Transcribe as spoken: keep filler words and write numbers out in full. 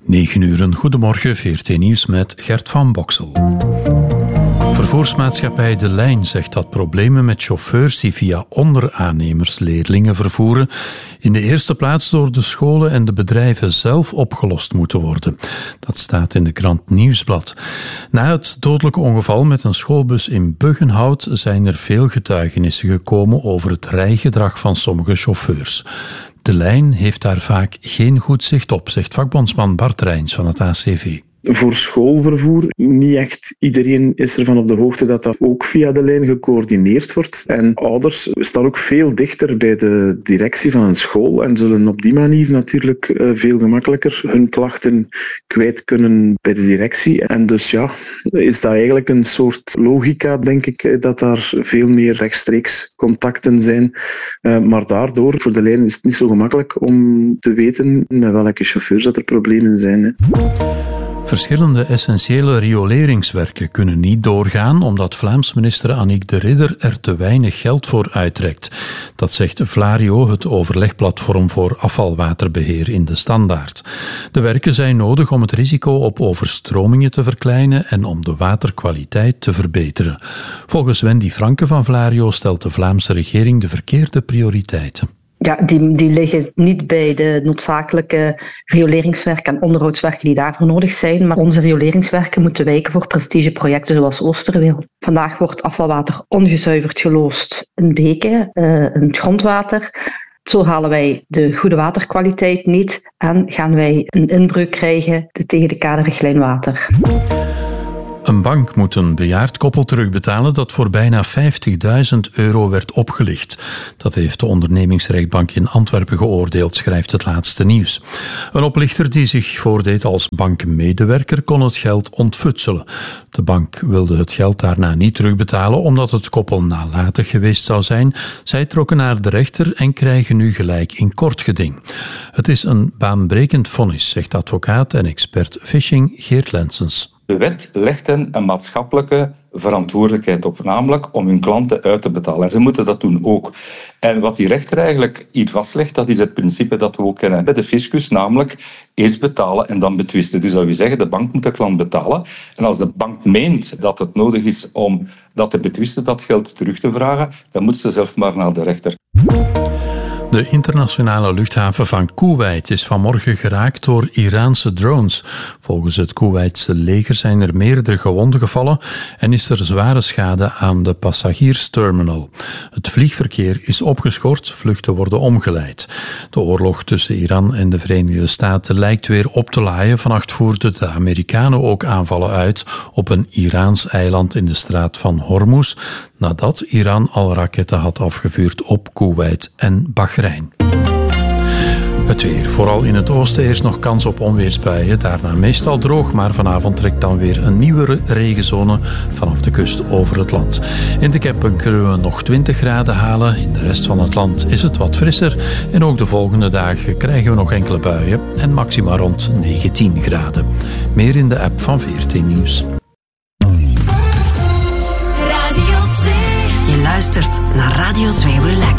negen uur, een goedemorgen, V R T Nieuws met Gert van Boksel. Vervoersmaatschappij De Lijn zegt dat problemen met chauffeurs die via onderaannemers leerlingen vervoeren in de eerste plaats door de scholen en de bedrijven zelf opgelost moeten worden. Dat staat in de krant Nieuwsblad. Na het dodelijke ongeval met een schoolbus in Buggenhout zijn er veel getuigenissen gekomen over het rijgedrag van sommige chauffeurs. De Lijn heeft daar vaak geen goed zicht op, zegt vakbondsman Bart Rijns van het A C V. Voor schoolvervoer, niet echt iedereen is ervan op de hoogte dat dat ook via de lijn gecoördineerd wordt. En ouders staan ook veel dichter bij de directie van een school en zullen op die manier natuurlijk veel gemakkelijker hun klachten kwijt kunnen bij de directie. En dus ja, is dat eigenlijk een soort logica, denk ik, dat daar veel meer rechtstreeks contacten zijn. Maar daardoor, voor de lijn, is het niet zo gemakkelijk om te weten met welke chauffeurs dat er problemen zijn. Hè. Verschillende essentiële rioleringswerken kunnen niet doorgaan omdat Vlaams minister Annick de Ridder er te weinig geld voor uittrekt. Dat zegt Vlario, het overlegplatform voor afvalwaterbeheer in de Standaard. De werken zijn nodig om het risico op overstromingen te verkleinen en om de waterkwaliteit te verbeteren. Volgens Wendy Franke van Vlario stelt de Vlaamse regering de verkeerde prioriteiten. Ja, die, die liggen niet bij de noodzakelijke rioleringswerken en onderhoudswerken die daarvoor nodig zijn, maar onze rioleringswerken moeten wijken voor prestigeprojecten zoals Oosterweel. Vandaag wordt afvalwater ongezuiverd geloosd in beken, uh, in het grondwater. Zo halen wij de goede waterkwaliteit niet en gaan wij een inbreuk krijgen tegen de kaderrichtlijn water. Een bank moet een bejaard koppel terugbetalen dat voor bijna vijftigduizend euro werd opgelicht. Dat heeft de ondernemingsrechtbank in Antwerpen geoordeeld, schrijft het laatste nieuws. Een oplichter die zich voordeed als bankmedewerker kon het geld ontfutselen. De bank wilde het geld daarna niet terugbetalen omdat het koppel nalatig geweest zou zijn. Zij trokken naar de rechter en krijgen nu gelijk in kort geding. Het is een baanbrekend vonnis, zegt advocaat en expert phishing Geert Lensens. De wet legt hen een maatschappelijke verantwoordelijkheid op, namelijk om hun klanten uit te betalen. En ze moeten dat doen ook. En wat die rechter eigenlijk hier vastlegt, dat is het principe dat we ook kennen bij de fiscus, namelijk eerst betalen en dan betwisten. Dus dat wil zeggen, de bank moet de klant betalen. En als de bank meent dat het nodig is om dat te betwisten, dat geld terug te vragen, dan moet ze zelf maar naar de rechter. De internationale luchthaven van Koeweit is vanmorgen geraakt door Iraanse drones. Volgens het Koeweitse leger zijn er meerdere gewonden gevallen en is er zware schade aan de passagiersterminal. Het vliegverkeer is opgeschort, vluchten worden omgeleid. De oorlog tussen Iran en de Verenigde Staten lijkt weer op te laaien. Vannacht voerden de Amerikanen ook aanvallen uit op een Iraans eiland in de straat van Hormuz, nadat Iran al raketten had afgevuurd op Koeweit en Bahrein. Het weer. Vooral in het oosten eerst nog kans op onweersbuien. Daarna meestal droog, maar vanavond trekt dan weer een nieuwe regenzone vanaf de kust over het land. In de Kempen kunnen we nog twintig graden halen. In de rest van het land is het wat frisser. En ook de volgende dagen krijgen we nog enkele buien en maxima rond negentien graden. Meer in de app van V R T Nieuws. Je luistert naar Radio twee Relax.